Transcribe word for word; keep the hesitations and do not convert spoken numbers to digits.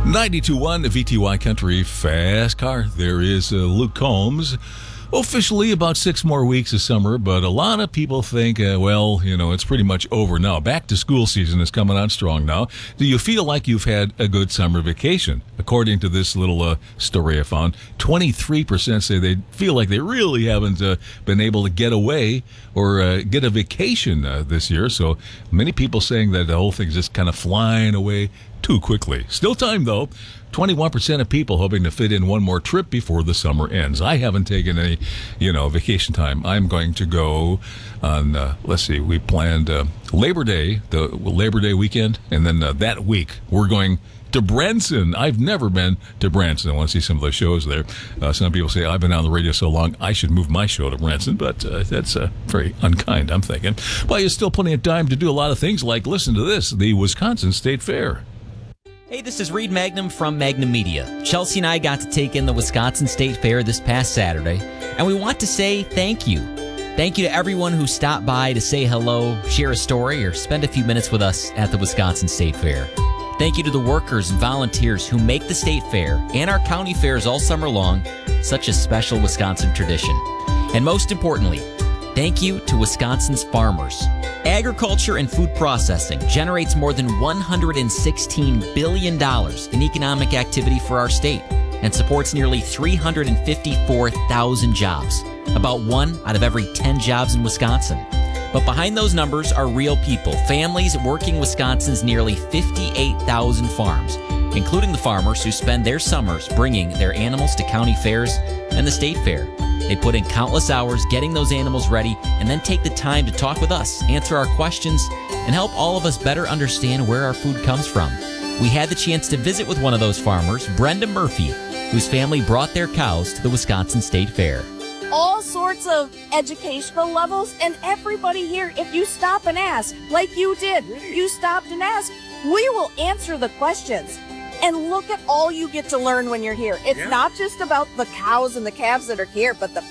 ninety-two point one V T Y Country Fast Car. There is uh, Luke Combs. Officially about six more weeks of summer, but a lot of people think, uh, well, you know, it's pretty much over now. Back to school season is coming on strong now. Do you feel like you've had a good summer vacation? According to this little uh, story I found, twenty-three percent say they feel like they really haven't uh, been able to get away or uh, get a vacation uh, this year. So many people saying that the whole thing's just kind of flying away too quickly. Still time, though. twenty-one percent of people hoping to fit in one more trip before the summer ends. I haven't taken any, you know, vacation time. I'm going to go on, uh, let's see, we planned uh, Labor Day, the Labor Day weekend, and then uh, that week we're going to Branson. I've never been to Branson. I want to see some of those shows there. Uh, some people say, I've been on the radio so long, I should move my show to Branson, but uh, that's uh, very unkind, I'm thinking. Well, there's still plenty of time to do a lot of things like, listen to this, the Wisconsin State Fair. Hey, this is Reed Magnum from Magnum Media. Chelsea and I got to take in the Wisconsin State Fair this past Saturday, and we want to say thank you. Thank you to everyone who stopped by to say hello, share a story, or spend a few minutes with us at the Wisconsin State Fair. Thank you to the workers and volunteers who make the State Fair and our county fairs all summer long such a special Wisconsin tradition. And most importantly, thank you to Wisconsin's farmers. Agriculture and food processing generates more than one hundred sixteen billion dollars in economic activity for our state and supports nearly three hundred fifty-four thousand jobs, about one out of every ten jobs in Wisconsin. But behind those numbers are real people, families working Wisconsin's nearly fifty-eight thousand farms, including the farmers who spend their summers bringing their animals to county fairs and the state fair. They put in countless hours getting those animals ready and then take the time to talk with us, answer our questions, and help all of us better understand where our food comes from. We had the chance to visit with one of those farmers, Brenda Murphy, whose family brought their cows to the Wisconsin State Fair. All sorts of educational levels, and everybody here, if you stop and ask, like you did, you stopped and asked, we will answer the questions. And look at all you get to learn when you're here. It's yeah. not just about the cows and the calves that are here, but the